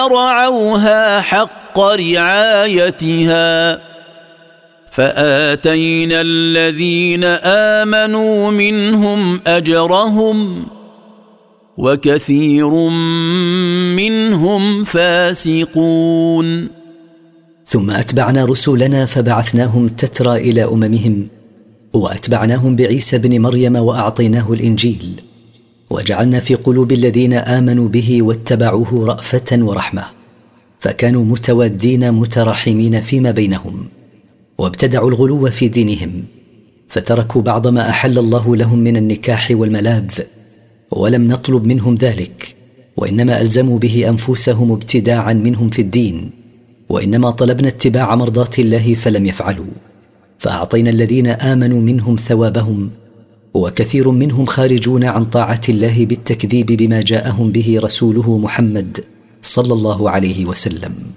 رعوها حق رعايتها فآتينا الذين آمنوا منهم أجرهم وكثير منهم فاسقون. ثم أتبعنا رسلنا فبعثناهم تترى إلى أممهم، وأتبعناهم بعيسى بن مريم وأعطيناه الإنجيل، وجعلنا في قلوب الذين آمنوا به واتبعوه رأفة ورحمة، فكانوا متوادين متراحمين فيما بينهم، وابتدعوا الغلو في دينهم، فتركوا بعض ما أحل الله لهم من النكاح والملاذ، ولم نطلب منهم ذلك، وإنما ألزموا به أنفسهم ابتداعا منهم في الدين، وإنما طلبنا اتباع مرضات الله فلم يفعلوا، فأعطينا الذين آمنوا منهم ثوابهم، وكثير منهم خارجون عن طاعة الله بالتكذيب بما جاءهم به رسوله محمد صلى الله عليه وسلم.